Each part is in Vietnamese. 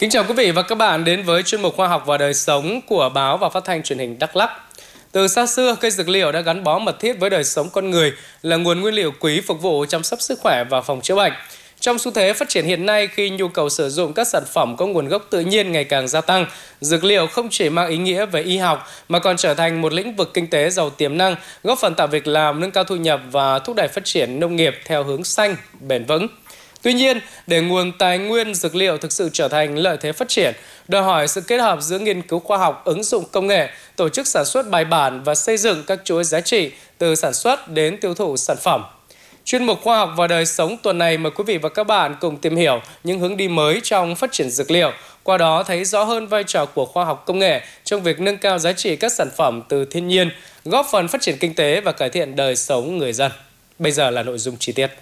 Kính chào quý vị và các bạn đến với chuyên mục Khoa học và đời sống của báo và phát thanh truyền hình Đắk Lắk. Từ xa xưa, cây dược liệu đã gắn bó mật thiết với đời sống con người, là nguồn nguyên liệu quý phục vụ chăm sóc sức khỏe và phòng chữa bệnh. Trong xu thế phát triển hiện nay, khi nhu cầu sử dụng các sản phẩm có nguồn gốc tự nhiên ngày càng gia tăng, dược liệu không chỉ mang ý nghĩa về y học mà còn trở thành một lĩnh vực kinh tế giàu tiềm năng, góp phần tạo việc làm, nâng cao thu nhập và thúc đẩy phát triển nông nghiệp theo hướng xanh, bền vững. Tuy nhiên, để nguồn tài nguyên dược liệu thực sự trở thành lợi thế phát triển, đòi hỏi sự kết hợp giữa nghiên cứu khoa học, ứng dụng công nghệ, tổ chức sản xuất bài bản và xây dựng các chuỗi giá trị từ sản xuất đến tiêu thụ sản phẩm. Chuyên mục Khoa học và đời sống tuần này mời quý vị và các bạn cùng tìm hiểu những hướng đi mới trong phát triển dược liệu, qua đó thấy rõ hơn vai trò của khoa học công nghệ trong việc nâng cao giá trị các sản phẩm từ thiên nhiên, góp phần phát triển kinh tế và cải thiện đời sống người dân. Bây giờ là nội dung chi tiết.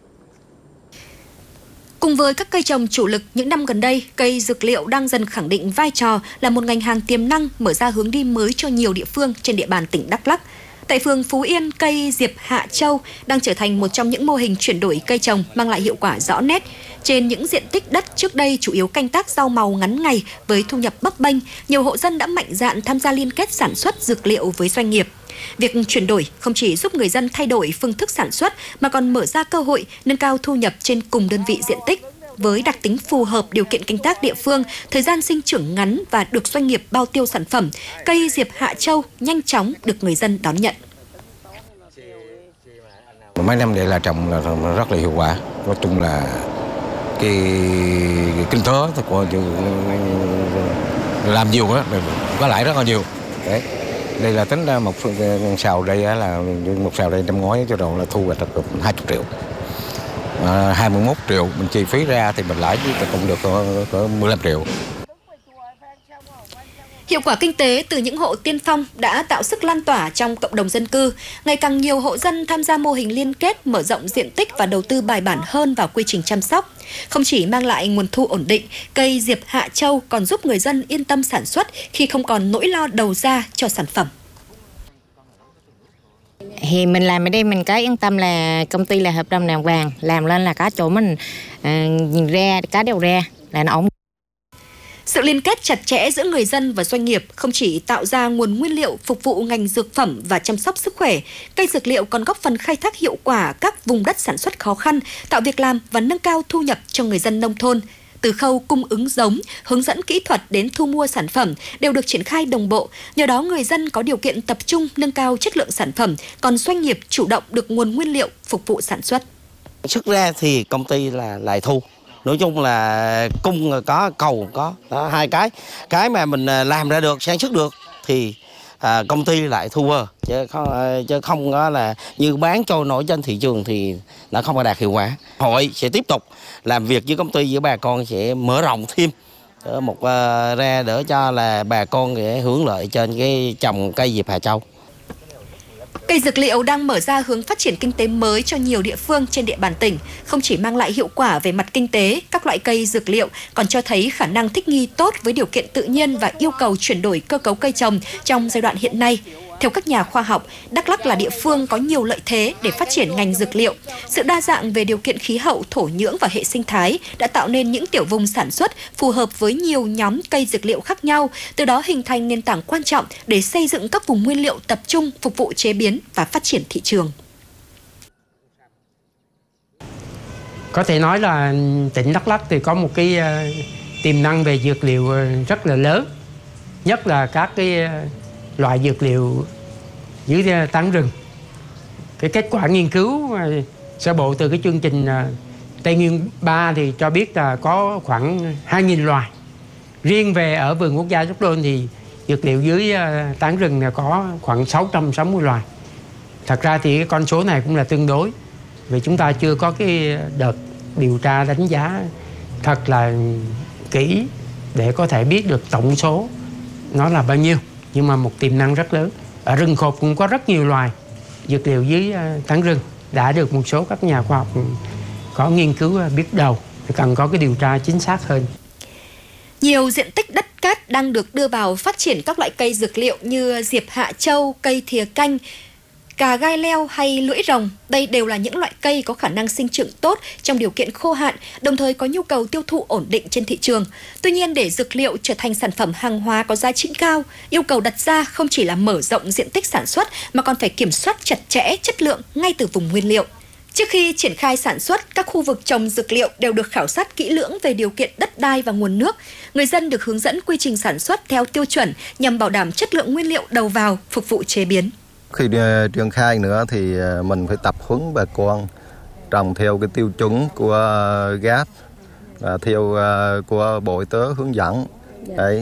Cùng với các cây trồng chủ lực, những năm gần đây, cây dược liệu đang dần khẳng định vai trò là một ngành hàng tiềm năng, mở ra hướng đi mới cho nhiều địa phương trên địa bàn tỉnh Đắk Lắk. Tại phường Phú Yên, cây diệp Hạ Châu đang trở thành một trong những mô hình chuyển đổi cây trồng mang lại hiệu quả rõ nét. Trên những diện tích đất trước đây chủ yếu canh tác rau màu ngắn ngày với thu nhập bấp bênh, nhiều hộ dân đã mạnh dạn tham gia liên kết sản xuất dược liệu với doanh nghiệp. Việc chuyển đổi không chỉ giúp người dân thay đổi phương thức sản xuất mà còn mở ra cơ hội nâng cao thu nhập trên cùng đơn vị diện tích. Với đặc tính phù hợp điều kiện canh tác địa phương, thời gian sinh trưởng ngắn và được doanh nghiệp bao tiêu sản phẩm, cây diệp Hạ Châu nhanh chóng được người dân đón nhận. Mấy năm đây là trồng là rất là hiệu quả. Nói chung là cái kinh tế của làm nhiều á, có lãi rất là nhiều. Đấy. Đây là tính ra một sào đây là một sào đây năm ngoái cho đầu là thu hoạch được 20 triệu. 21 triệu mình chi phí ra thì mình lãi cũng được có 15 triệu. Hiệu quả kinh tế từ những hộ tiên phong đã tạo sức lan tỏa trong cộng đồng dân cư. Ngày càng nhiều hộ dân tham gia mô hình liên kết, mở rộng diện tích và đầu tư bài bản hơn vào quy trình chăm sóc. Không chỉ mang lại nguồn thu ổn định, cây diệp Hạ Châu còn giúp người dân yên tâm sản xuất khi không còn nỗi lo đầu ra cho sản phẩm. Thì mình làm ở đây mình có yên tâm là công ty là hợp đồng đàng hoàng, làm lên là có chỗ mình nhìn ra, cá đều ra là nó ổn. Sự liên kết chặt chẽ giữa người dân và doanh nghiệp không chỉ tạo ra nguồn nguyên liệu phục vụ ngành dược phẩm và chăm sóc sức khỏe, cây dược liệu còn góp phần khai thác hiệu quả các vùng đất sản xuất khó khăn, tạo việc làm và nâng cao thu nhập cho người dân nông thôn. Từ khâu cung ứng giống, hướng dẫn kỹ thuật đến thu mua sản phẩm đều được triển khai đồng bộ. Nhờ đó người dân có điều kiện tập trung nâng cao chất lượng sản phẩm, còn doanh nghiệp chủ động được nguồn nguyên liệu phục vụ sản xuất. Xuất ra thì công ty là lại thu. Nói chung là cung có, cầu có, đó, hai cái. Cái mà mình làm ra được, sản xuất được thì công ty lại thu vơ. Chứ không có là như bán trôi nổi trên thị trường thì nó không có đạt hiệu quả. Hội sẽ tiếp tục làm việc với công ty, với bà con sẽ mở rộng thêm một ra để cho là bà con sẽ hưởng lợi trên cái trồng cây diệp Hạ Châu. Cây dược liệu đang mở ra hướng phát triển kinh tế mới cho nhiều địa phương trên địa bàn tỉnh. Không chỉ mang lại hiệu quả về mặt kinh tế, các loại cây dược liệu còn cho thấy khả năng thích nghi tốt với điều kiện tự nhiên và yêu cầu chuyển đổi cơ cấu cây trồng trong giai đoạn hiện nay. Theo các nhà khoa học, Đắk Lắk là địa phương có nhiều lợi thế để phát triển ngành dược liệu. Sự đa dạng về điều kiện khí hậu, thổ nhưỡng và hệ sinh thái đã tạo nên những tiểu vùng sản xuất phù hợp với nhiều nhóm cây dược liệu khác nhau, từ đó hình thành nền tảng quan trọng để xây dựng các vùng nguyên liệu tập trung phục vụ chế biến và phát triển thị trường. Có thể nói là tỉnh Đắk Lắk thì có một cái tiềm năng về dược liệu rất là lớn, nhất là các cái loại dược liệu dưới tán rừng. Cái kết quả nghiên cứu sơ bộ từ cái chương trình Tây Nguyên 3 thì cho biết là có khoảng 2.000 loài. Riêng về ở vườn quốc gia Gióc Đôn thì dược liệu dưới tán rừng là có khoảng 660 loài. Thật ra thì cái con số này cũng là tương đối, vì chúng ta chưa có cái đợt điều tra đánh giá thật là kỹ để có thể biết được tổng số nó là bao nhiêu. Nhưng mà một tiềm năng rất lớn. Ở rừng khộp cũng có rất nhiều loài dược liệu dưới tán rừng đã được một số các nhà khoa học có nghiên cứu biết đầu, cần có cái điều tra chính xác hơn. Nhiều diện tích đất cát đang được đưa vào phát triển các loại cây dược liệu như diệp Hạ Châu, cây thìa canh, cà gai leo hay lưỡi rồng, đây đều là những loại cây có khả năng sinh trưởng tốt trong điều kiện khô hạn, đồng thời có nhu cầu tiêu thụ ổn định trên thị trường. Tuy nhiên, để dược liệu trở thành sản phẩm hàng hóa có giá trị cao, yêu cầu đặt ra không chỉ là mở rộng diện tích sản xuất mà còn phải kiểm soát chặt chẽ chất lượng ngay từ vùng nguyên liệu. Trước khi triển khai sản xuất, các khu vực trồng dược liệu đều được khảo sát kỹ lưỡng về điều kiện đất đai và nguồn nước. Người dân được hướng dẫn quy trình sản xuất theo tiêu chuẩn nhằm bảo đảm chất lượng nguyên liệu đầu vào phục vụ chế biến. Khi triển khai nữa thì mình phải tập huấn bà con trồng theo cái tiêu chuẩn của GAP, theo của Bộ Y tế hướng dẫn. Đấy.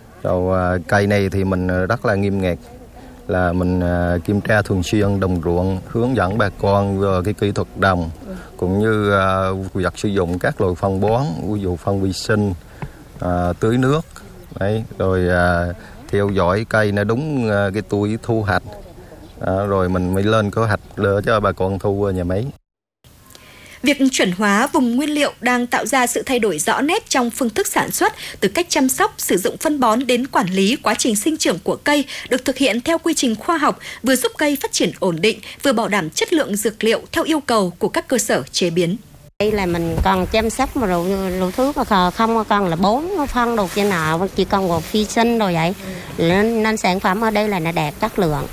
Rồi cây này thì mình rất là nghiêm ngặt, là mình kiểm tra thường xuyên đồng ruộng, hướng dẫn bà con về cái kỹ thuật trồng cũng như việc sử dụng các loại phân bón, ví dụ phân vi sinh, tưới nước. Đấy. Rồi theo dõi cây nó đúng cái tuổi thu hoạch. Rồi mình mới lên kế hoạch để cho bà con thu ở nhà máy. Việc chuẩn hóa vùng nguyên liệu đang tạo ra sự thay đổi rõ nét trong phương thức sản xuất, từ cách chăm sóc, sử dụng phân bón đến quản lý quá trình sinh trưởng của cây được thực hiện theo quy trình khoa học, vừa giúp cây phát triển ổn định, vừa bảo đảm chất lượng dược liệu theo yêu cầu của các cơ sở chế biến. Đây là mình còn chăm sóc mà rượu thuốc mà không còn là 4 phân đồ trên nào, chỉ còn một phi sinh rồi vậy. Nên sản phẩm ở đây là nó đẹp chất lượng.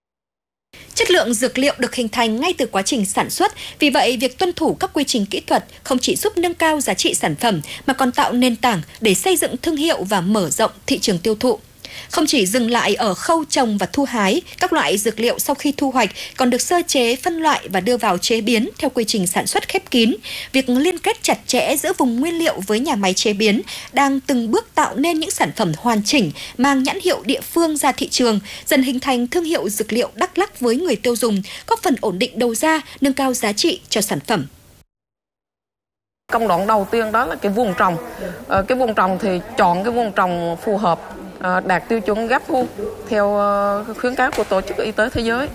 Chất lượng dược liệu được hình thành ngay từ quá trình sản xuất, vì vậy việc tuân thủ các quy trình kỹ thuật không chỉ giúp nâng cao giá trị sản phẩm mà còn tạo nền tảng để xây dựng thương hiệu và mở rộng thị trường tiêu thụ. Không chỉ dừng lại ở khâu trồng và thu hái, các loại dược liệu sau khi thu hoạch còn được sơ chế, phân loại và đưa vào chế biến theo quy trình sản xuất khép kín. Việc liên kết chặt chẽ giữa vùng nguyên liệu với nhà máy chế biến đang từng bước tạo nên những sản phẩm hoàn chỉnh, mang nhãn hiệu địa phương ra thị trường, dần hình thành thương hiệu dược liệu Đắk Lắk với người tiêu dùng, góp phần ổn định đầu ra, nâng cao giá trị cho sản phẩm. Công đoạn đầu tiên đó là cái vùng trồng. Cái vùng trồng thì chọn cái vùng trồng phù hợp, đạt tiêu chuẩn GAP theo khuyến cáo của Tổ chức Y tế Thế giới.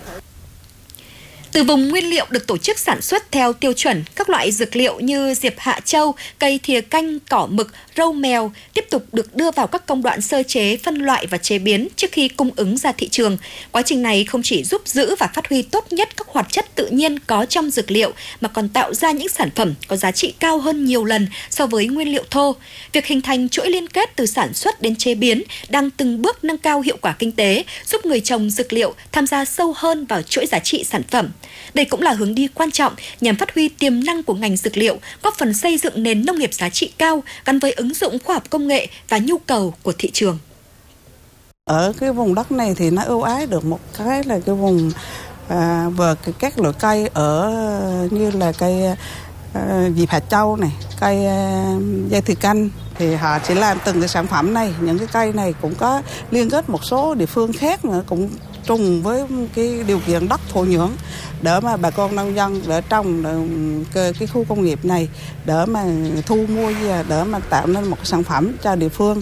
Từ vùng nguyên liệu được tổ chức sản xuất theo tiêu chuẩn, các loại dược liệu như diệp hạ châu, cây thìa canh, cỏ mực, râu mèo tiếp tục được đưa vào các công đoạn sơ chế, phân loại và chế biến trước khi cung ứng ra thị trường. Quá trình này không chỉ giúp giữ và phát huy tốt nhất các hoạt chất tự nhiên có trong dược liệu mà còn tạo ra những sản phẩm có giá trị cao hơn nhiều lần so với nguyên liệu thô. Việc hình thành chuỗi liên kết từ sản xuất đến chế biến đang từng bước nâng cao hiệu quả kinh tế, giúp người trồng dược liệu tham gia sâu hơn vào chuỗi giá trị sản phẩm. Đây cũng là hướng đi quan trọng nhằm phát huy tiềm năng của ngành dược liệu, góp phần xây dựng nền nông nghiệp giá trị cao gắn với ứng dụng khoa học công nghệ và nhu cầu của thị trường. Ở cái vùng đất này thì nó ưu ái được một cái là cái vùng về các loại cây ở như là cây diệp hạt châu này, cây dây thìa canh, thì họ chỉ làm từng cái sản phẩm này. Những cái cây này cũng có liên kết một số địa phương khác nữa, cũng trùng với cái điều kiện đất thổ nhưỡng để mà bà con nông dân để trồng cái khu công nghiệp này để mà thu mua để mà tạo nên một cái sản phẩm cho địa phương.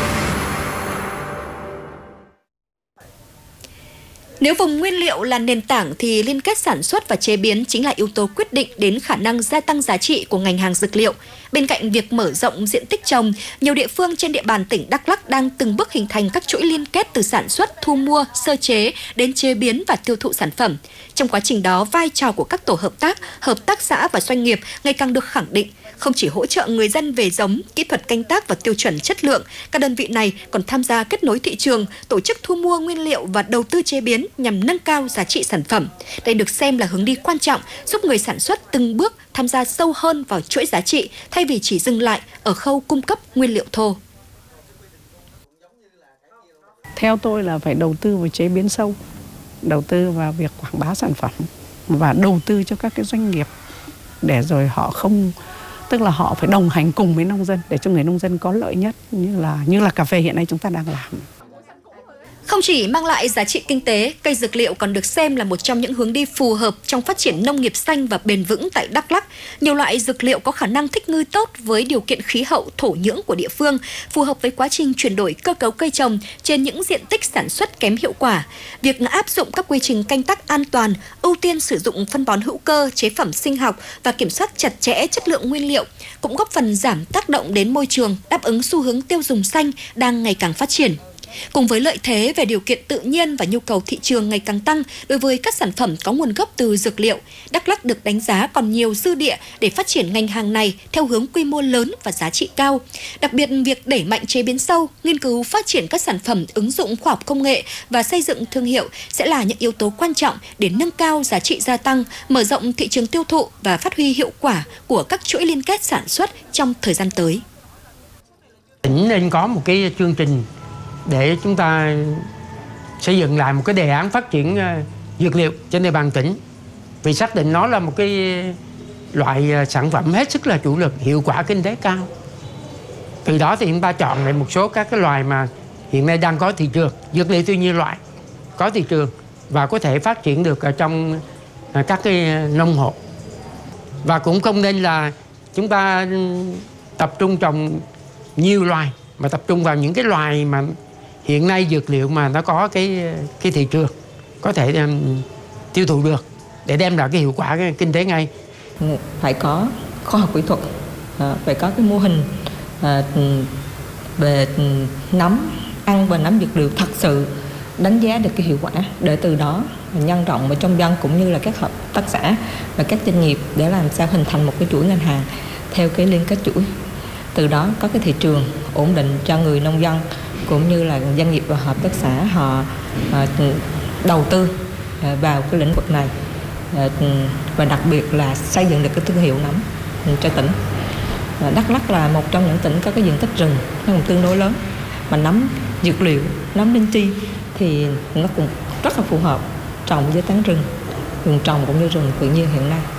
Nếu vùng nguyên liệu là nền tảng thì liên kết sản xuất và chế biến chính là yếu tố quyết định đến khả năng gia tăng giá trị của ngành hàng dược liệu. Bên cạnh việc mở rộng diện tích trồng, nhiều địa phương trên địa bàn tỉnh Đắk Lắk đang từng bước hình thành các chuỗi liên kết từ sản xuất, thu mua, sơ chế đến chế biến và tiêu thụ sản phẩm. Trong quá trình đó, vai trò của các tổ hợp tác xã và doanh nghiệp ngày càng được khẳng định. Không chỉ hỗ trợ người dân về giống, kỹ thuật canh tác và tiêu chuẩn chất lượng, các đơn vị này còn tham gia kết nối thị trường, tổ chức thu mua nguyên liệu và đầu tư chế biến nhằm nâng cao giá trị sản phẩm. Đây được xem là hướng đi quan trọng giúp người sản xuất từng bước tham gia sâu hơn vào chuỗi giá trị thay vì chỉ dừng lại ở khâu cung cấp nguyên liệu thô. Theo tôi là phải đầu tư vào chế biến sâu, đầu tư vào việc quảng bá sản phẩm và đầu tư cho các cái doanh nghiệp để rồi họ không, tức là họ phải đồng hành cùng với nông dân để cho người nông dân có lợi nhất, như là cà phê hiện nay chúng ta đang làm. Không chỉ mang lại giá trị kinh tế, cây dược liệu còn được xem là một trong những hướng đi phù hợp trong phát triển nông nghiệp xanh và bền vững tại Đắk Lắk. Nhiều loại dược liệu có khả năng thích nghi tốt với điều kiện khí hậu, thổ nhưỡng của địa phương, phù hợp với quá trình chuyển đổi cơ cấu cây trồng trên những diện tích sản xuất kém hiệu quả. Việc áp dụng các quy trình canh tác an toàn, ưu tiên sử dụng phân bón hữu cơ, chế phẩm sinh học và kiểm soát chặt chẽ chất lượng nguyên liệu cũng góp phần giảm tác động đến môi trường, đáp ứng xu hướng tiêu dùng xanh đang ngày càng phát triển. Cùng với lợi thế về điều kiện tự nhiên và nhu cầu thị trường ngày càng tăng đối với các sản phẩm có nguồn gốc từ dược liệu, Đắk Lắk được đánh giá còn nhiều dư địa để phát triển ngành hàng này theo hướng quy mô lớn và giá trị cao. Đặc biệt, việc đẩy mạnh chế biến sâu, nghiên cứu phát triển các sản phẩm ứng dụng khoa học công nghệ và xây dựng thương hiệu sẽ là những yếu tố quan trọng để nâng cao giá trị gia tăng, mở rộng thị trường tiêu thụ và phát huy hiệu quả của các chuỗi liên kết sản xuất trong thời gian tới. Tỉnh nên có một cái chương trình để chúng ta xây dựng lại một cái đề án phát triển dược liệu trên địa bàn tỉnh, vì xác định nó là một cái loại sản phẩm hết sức là chủ lực, hiệu quả kinh tế cao. Từ đó thì chúng ta chọn lại một số các cái loài mà hiện nay đang có thị trường, dược liệu tuy nhiên loại có thị trường và có thể phát triển được ở trong các cái nông hộ. Và cũng không nên là chúng ta tập trung trồng nhiều loài, mà tập trung vào những cái loài mà hiện nay dược liệu mà nó có cái thị trường có thể tiêu thụ được để đem lại cái hiệu quả cái kinh tế ngay. Phải có khoa học kỹ thuật, phải có cái mô hình về nấm ăn và nấm dược liệu thật sự đánh giá được cái hiệu quả, để từ đó nhân rộng ở trong dân cũng như là các hợp tác xã và các doanh nghiệp để làm sao hình thành một cái chuỗi ngành hàng theo cái liên kết chuỗi. Từ đó có cái thị trường ổn định cho người nông dân cũng như là doanh nghiệp và hợp tác xã họ đầu tư vào cái lĩnh vực này, và đặc biệt là xây dựng được cái thương hiệu nấm cho tỉnh. Đắk Lắk là một trong những tỉnh có cái diện tích rừng nó cũng tương đối lớn, mà nấm dược liệu, nấm linh chi thì nó cũng rất là phù hợp trồng với tán rừng, rừng trồng cũng như rừng tự nhiên hiện nay.